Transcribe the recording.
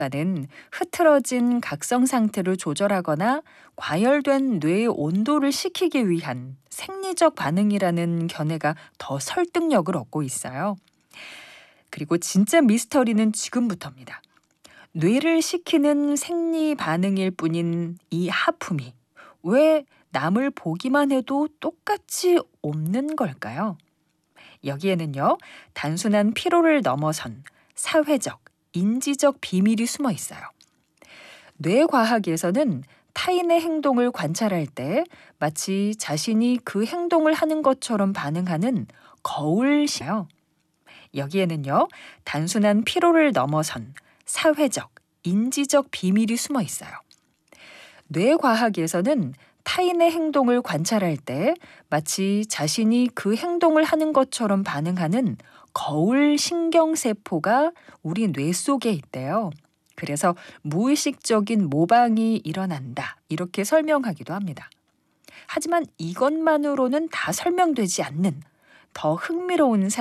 는 흐트러진 각성 상태를 조절하거나 과열된 뇌의 온도를 식히기 위한 생리적 반응이라는 견해가 더 설득력을 얻고 있어요. 그리고 진짜 미스터리는 지금부터입니다. 뇌를 식히는 생리 반응일 뿐인 이 하품이 왜 남을 보기만 해도 똑같이 없는 걸까요? 여기에는요, 단순한 피로를 넘어선 사회적, 인지적 비밀이 숨어 있어요. 뇌과학에서는 타인의 행동을 관찰할 때 마치 자신이 그 행동을 하는 것처럼 반응하는 거울이요. 여기에는요, 단순한 피로를 넘어선 사회적, 인지적 비밀이 숨어 있어요. 뇌과학에서는 타인의 행동을 관찰할 때 마치 자신이 그 행동을 하는 것처럼 반응하는 거울 신경세포가 우리 뇌 속에 있대요. 그래서 무의식적인 모방이 일어난다, 이렇게 설명하기도 합니다. 하지만 이것만으로는 다 설명되지 않는 더 흥미로운